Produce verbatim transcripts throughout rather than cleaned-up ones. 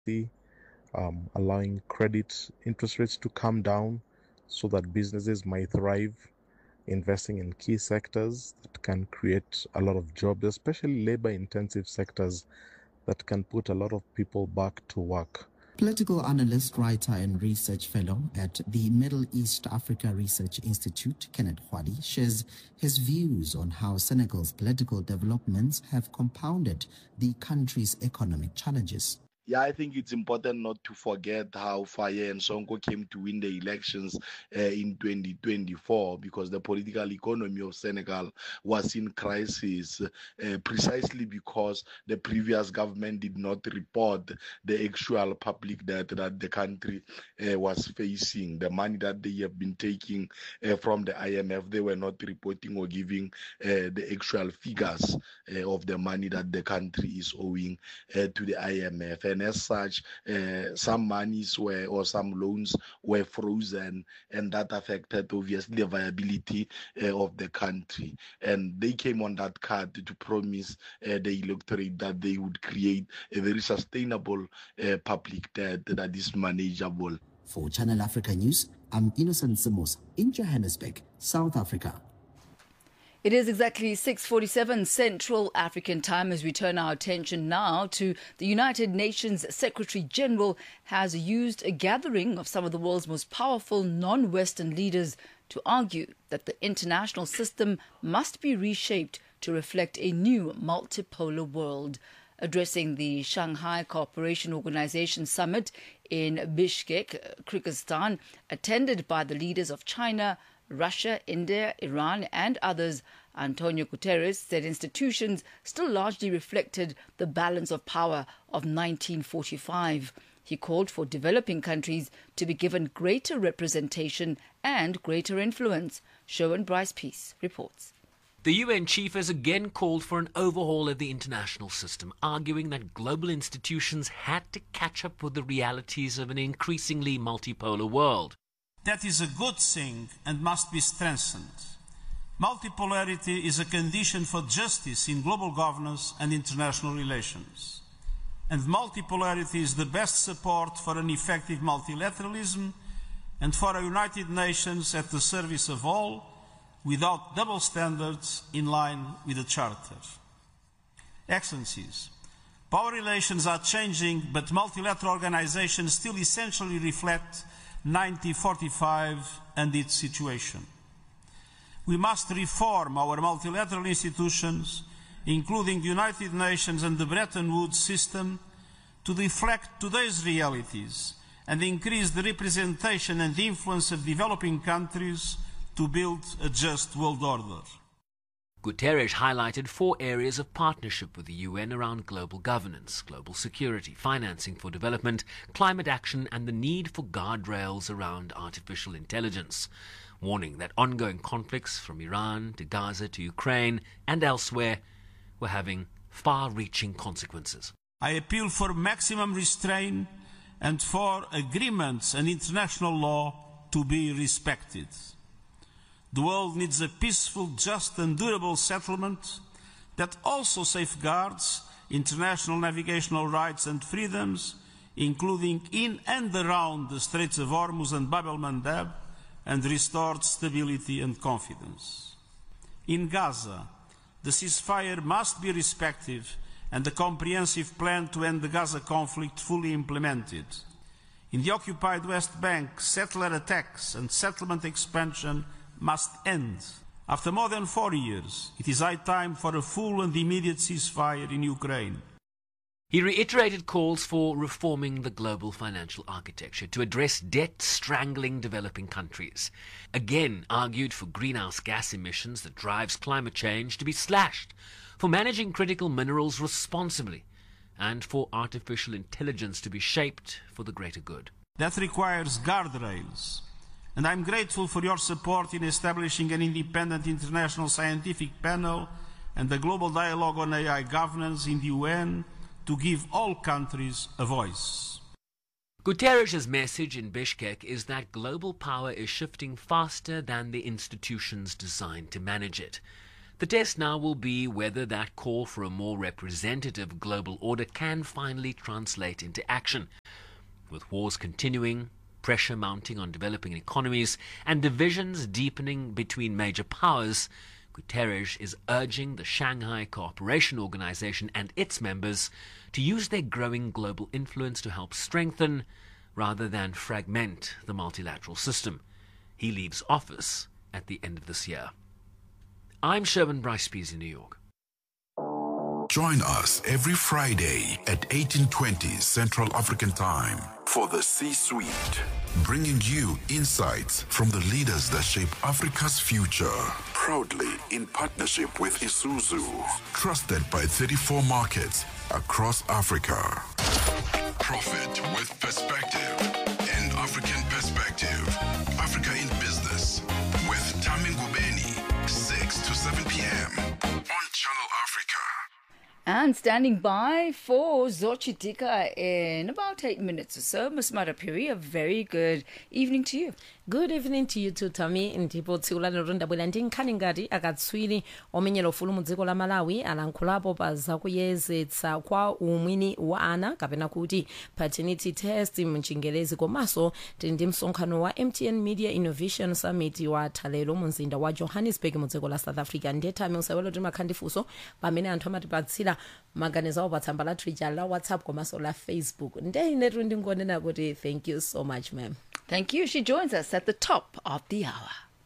um, allowing credit interest rates to come down so that businesses might thrive, investing in key sectors that can create a lot of jobs, especially labor-intensive sectors that can put a lot of people back to work. Political analyst, writer, and research fellow at the Middle East Africa Research Institute, Kenneth Hwadi, shares his views on how Senegal's political developments have compounded the country's economic challenges. Yeah, I think it's important not to forget how Faye and Sonko came to win the elections uh, in twenty twenty-four, because the political economy of Senegal was in crisis uh, precisely because the previous government did not report the actual public debt that the country uh, was facing. The money that they have been taking uh, from the I M F, they were not reporting or giving uh, the actual figures uh, of the money that the country is owing uh, to the I M F. And as such, uh, some monies were or some loans were frozen, and that affected obviously the viability uh, of the country. And they came on that card to promise uh, the electorate that they would create a very sustainable uh, public debt that is manageable. For Channel Africa News, I'm Innocent Samos in Johannesburg, South Africa. It is exactly six forty-seven Central African Time as we turn our attention now to the United Nations Secretary General has used a gathering of some of the world's most powerful non-Western leaders to argue that the international system must be reshaped to reflect a new multipolar world. Addressing the Shanghai Cooperation Organization Summit in Bishkek, Kyrgyzstan, attended by the leaders of China, Russia, India, Iran and others, Antonio Guterres said institutions still largely reflected the balance of power of nineteen forty-five. He called for developing countries to be given greater representation and greater influence. Showan Bryce Peace reports. The U N chief has again called for an overhaul of the international system, arguing that global institutions had to catch up with the realities of an increasingly multipolar world. That is a good thing and must be strengthened. Multipolarity is a condition for justice in global governance and international relations. And multipolarity is the best support for an effective multilateralism and for a United Nations at the service of all, without double standards, in line with the Charter. Excellencies, power relations are changing, but multilateral organizations still essentially reflect nineteen forty-five and its situation. We must reform our multilateral institutions, including the United Nations and the Bretton Woods system, to reflect today's realities and increase the representation and influence of developing countries to build a just world order. Guterres highlighted four areas of partnership with the U N around global governance, global security, financing for development, climate action and the need for guardrails around artificial intelligence, warning that ongoing conflicts from Iran to Gaza to Ukraine and elsewhere were having far-reaching consequences. I appeal for maximum restraint and for agreements and international law to be respected. The world needs a peaceful, just and durable settlement that also safeguards international navigational rights and freedoms, including in and around the Straits of Hormuz and Bab el-Mandeb, and restored stability and confidence. In Gaza, the ceasefire must be respected and the comprehensive plan to end the Gaza conflict fully implemented. In the occupied West Bank, settler attacks and settlement expansion must end. After more than four years, it is high time for a full and immediate ceasefire in Ukraine. He reiterated calls for reforming the global financial architecture to address debt strangling developing countries. Again argued for greenhouse gas emissions that drives climate change to be slashed, for managing critical minerals responsibly, and for artificial intelligence to be shaped for the greater good. That requires guardrails. And I'm grateful for your support in establishing an independent international scientific panel and a global dialogue on A I governance in the U N to give all countries a voice. Guterres' message in Bishkek is that global power is shifting faster than the institutions designed to manage it. The test now will be whether that call for a more representative global order can finally translate into action. With wars continuing, pressure mounting on developing economies, and divisions deepening between major powers, Guterres is urging the Shanghai Cooperation Organization and its members to use their growing global influence to help strengthen rather than fragment the multilateral system. He leaves office at the end of this year. I'm Sherwin Bryce-Pease in New York. Join us every Friday at eighteen twenty Central African Time for the C-Suite, bringing you insights from the leaders that shape Africa's future. Proudly in partnership with Isuzu, trusted by thirty-four markets across Africa. Profit with perspective, an African perspective. Africa in Business with Tami Ngubeni, six to seven p.m. on Channel Africa. And standing by for Zochitika in about eight minutes or so, Miz Marapiri, a very good evening to you. Good evening to you too, Tami. Ndipo tsikulani runda bwelandi nkhani ngati akatswiri omenyera ufulu mu dziko la Malawi alankhulapo pa zakuyezetsa kwa umwini wa ana kapena kuti paternity test mchingerezi, komanso tili ndi msonkhano wa M T N Media Innovation Summit wa thalero mu mzinda wa Johannesburg mu dziko la South Africa. Ndiye Tami usawelo timakhandifunso pamene anthu amatipatsira maganizo awo pa tsamba la Twitter, la WhatsApp komanso la Facebook. Ndiye inetu ndingonena kuti thank you so much, ma'am. Thank you. She joins us at the top of the hour.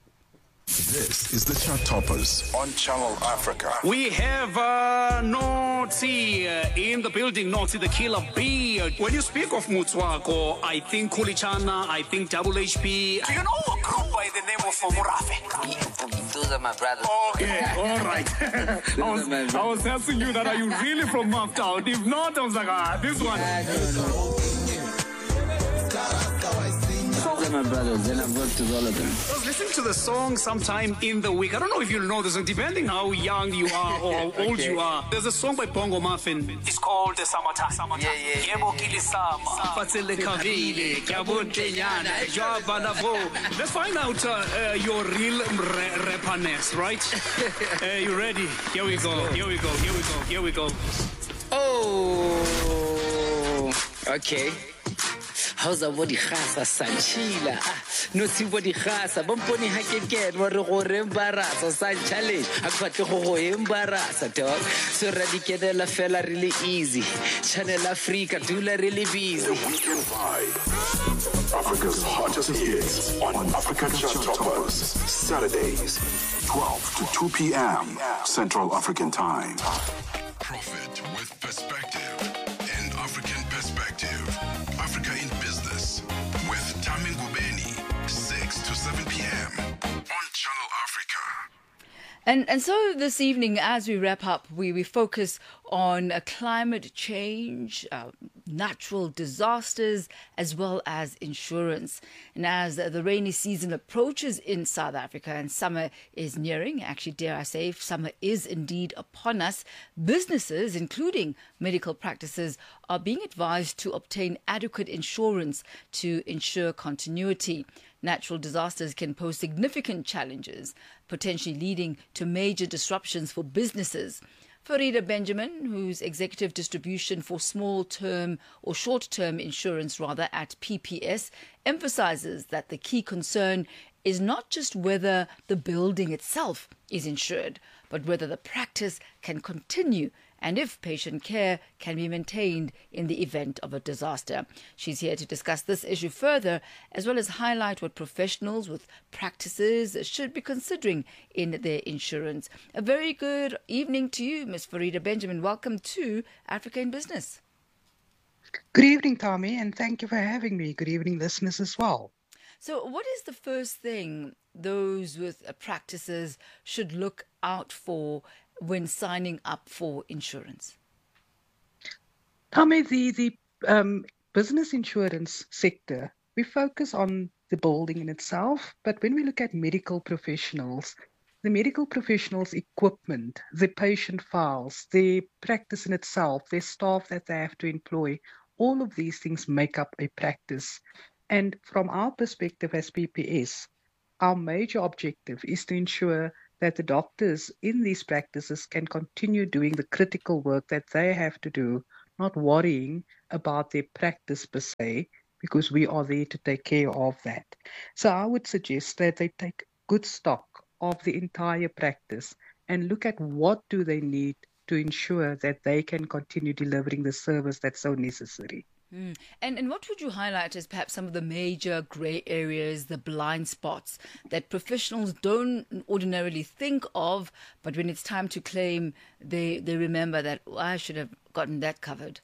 This is the Chart Toppers on Channel Africa. We have uh, Notsi uh, in the building, Notsi the Killer B. When you speak of Mutswako, I think Kulichana, I think Double H P. Do you know a group by the name of Murafe? Those are my brothers. Okay, all right. I, was, I was asking you that, are you really from Maftown? If not, I was like, ah, this one. Those are my brothers, and I've worked with all of them. I was listening to the song sometime in the week. I don't know if you know this, depending how young you are or how old okay. you are. There's a song by Bongo Muffin. It's called The Summertime. Summertime. Yeah, yeah. Let's find out uh, uh, your real ra- rapperness, right? uh, you ready? Here we go. Here we go. Here we go. Here we go. Oh, okay. How's a body khasa sanchila? No si body khasa. Bomponi hakeken wa re go re embarasa san challenge. Akwatle go go embarasa dog. So radikedela fela really easy. Channel Africa dula really busy. The Weekend Vibe. Africa's hottest hits on Africa Chart Toppers. Saturdays, twelve to two p.m. Central African Time. Profit with perspective. An African perspective. Africa in Business with Tami Ngubeni, six to seven p.m. on Channel Africa. And and so this evening, as we wrap up, we, we focus on uh, climate change, uh, natural disasters, as well as insurance. And as uh, the rainy season approaches in South Africa and summer is nearing, actually, dare I say, summer is indeed upon us, businesses, including medical practices, are being advised to obtain adequate insurance to ensure continuity. Natural disasters can pose significant challenges, potentially leading to major disruptions for businesses. Farida Benjamin, who's Executive Distribution for Small-Term or Short-Term Insurance, rather, at P P S, emphasizes that the key concern is not just whether the building itself is insured, but whether the practice can continue and if patient care can be maintained in the event of a disaster. She's here to discuss this issue further, as well as highlight what professionals with practices should be considering in their insurance. A very good evening to you, Miz Farida Benjamin. Welcome to Africa in Business. Good evening, Tommy, and thank you for having me. Good evening, listeners, as well. So what is the first thing those with practices should look out for when signing up for insurance? Tommy, the, the um, business insurance sector, we focus on the building in itself, but when we look at medical professionals, the medical professionals' equipment, the patient files, the practice in itself, their staff that they have to employ, all of these things make up a practice. And from our perspective as P P S, our major objective is to ensure that the doctors in these practices can continue doing the critical work that they have to do, not worrying about their practice per se, because we are there to take care of that. So I would suggest that they take good stock of the entire practice and look at what do they need to ensure that they can continue delivering the service that's so necessary. Mm. And and what would you highlight as perhaps some of the major grey areas, the blind spots that professionals don't ordinarily think of, but when it's time to claim, they, they remember that, oh, I should have gotten that covered?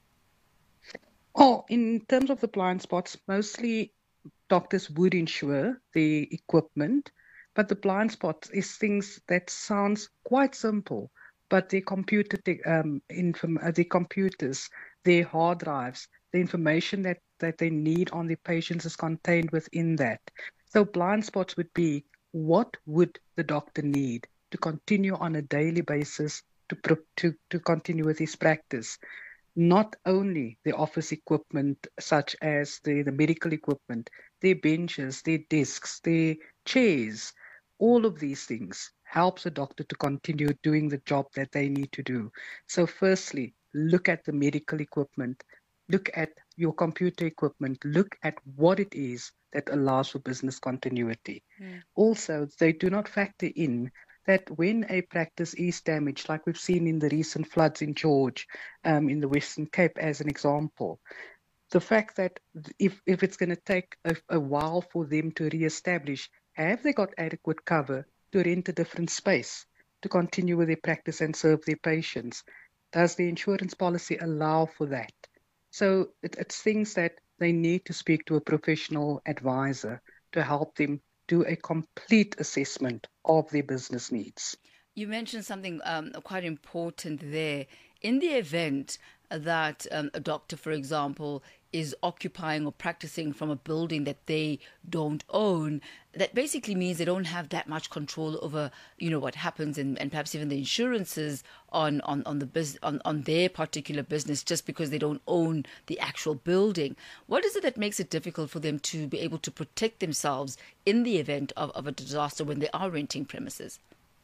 Oh, in terms of the blind spots, mostly doctors would insure the equipment, but the blind spots is things that sounds quite simple, but their computer, um, inform, uh, the computers, their hard drives, the information that, that they need on the patients is contained within that. So blind spots would be, what would the doctor need to continue on a daily basis to to, to continue with his practice? Not only the office equipment, such as the, the medical equipment, their benches, their desks, their chairs, all of these things helps a doctor to continue doing the job that they need to do. So firstly, look at the medical equipment, look at your computer equipment, look at what it is that allows for business continuity. Mm. Also, they do not factor in that when a practice is damaged, like we've seen in the recent floods in George, um, in the Western Cape as an example, the fact that if, if it's going to take a, a while for them to reestablish, have they got adequate cover to rent a different space to continue with their practice and serve their patients? Does the insurance policy allow for that? So it, it's things that they need to speak to a professional advisor to help them do a complete assessment of their business needs. You mentioned something um, quite important there. In the event that um, a doctor, for example, is occupying or practicing from a building that they don't own, that basically means they don't have that much control over, you know, what happens and, and perhaps even the insurances on, on, on the bus- on, on their particular business just because they don't own the actual building. What is it that makes it difficult for them to be able to protect themselves in the event of, of a disaster when they are renting premises?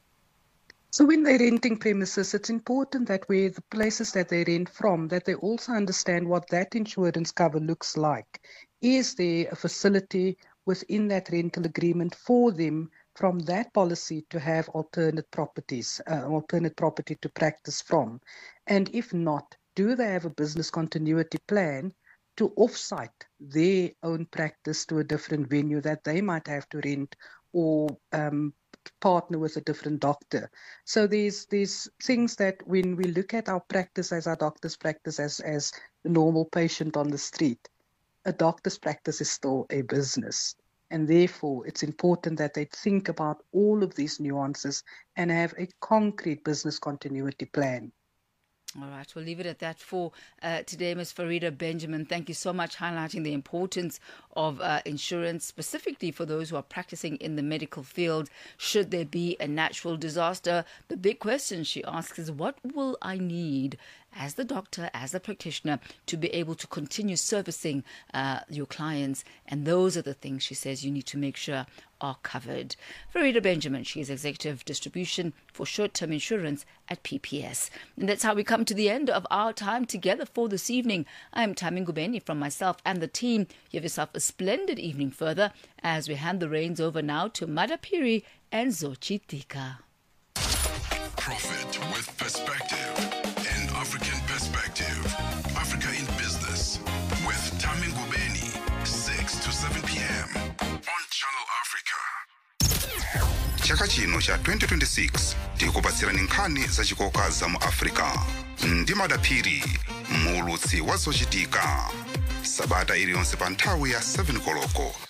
So when they're renting premises, it's important that where the places that they rent from, that they also understand what that insurance cover looks like. Is there a facility within that rental agreement for them from that policy to have alternate properties, uh, alternate property to practice from? And if not, do they have a business continuity plan to offsite their own practice to a different venue that they might have to rent or um, partner with a different doctor? So there's there's things that when we look at our practice as our doctor's practice as, as the normal patient on the street, a doctor's practice is still a business. And therefore, it's important that they think about all of these nuances and have a concrete business continuity plan. All right, we'll leave it at that for uh, today, Miz Farida Benjamin. Thank you so much highlighting the importance of uh, insurance, specifically for those who are practicing in the medical field. Should there be a natural disaster, the big question she asks is, what will I need as the doctor, as the practitioner, to be able to continue servicing uh, your clients? And those are the things, she says, you need to make sure are covered. Farida Benjamin, she is Executive Distribution for Short-Term Insurance at P P S. And that's how we come to the end of our time together for this evening. I'm Tami Ngubeni from myself and the team. You have yourself a splendid evening further as we hand the reins over now to Madapiri and Zochi Tika. Profit with perspective. An African perspective. Africa in Business with Tami Ngubeni, six to seven p.m. on Channel Africa. Chaka chino cha twenty twenty-six tikupatsirani nkhani zachikoka za mu Africa ndi Madapiri, mulutsi wa Zochitika, sabata iliyonse pa nthawi ya seven koloko.